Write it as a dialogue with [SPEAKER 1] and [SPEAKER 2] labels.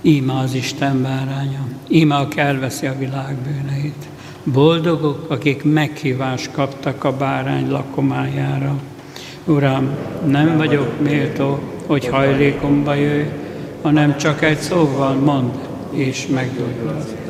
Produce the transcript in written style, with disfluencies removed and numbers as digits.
[SPEAKER 1] Íme az Isten báránya, íme, aki elveszi a világ bűneit. Boldogok, akik meghívást kaptak a bárány lakomájára. Uram, nem vagyok méltó, hogy hajlékomba jöjj, hanem csak egy szóval mondd, és meggyógyulok.